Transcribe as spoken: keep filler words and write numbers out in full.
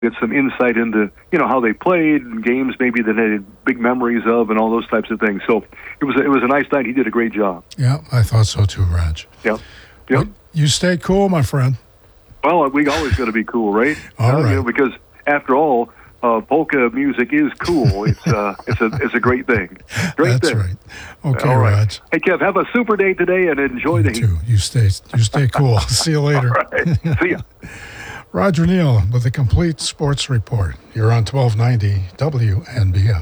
get some insight into, you know, how they played, and games maybe that they had big memories of, and all those types of things. So it was a, it was a nice night. He did a great job. Yeah, I thought so too, Raj. Yeah. Yep. Well, you stay cool, my friend. Well, we always got to be cool, right? All uh, right. You know, because after all, uh, polka music is cool. It's uh, it's a it's a great thing. Great That's thing. right. Okay, All right. Raj. Hey, Kev, have a super day today and enjoy You the heat. too. You stay. You stay cool. See you later. All right. See ya. Roger Neal with the complete sports report. You're on twelve ninety W N B F.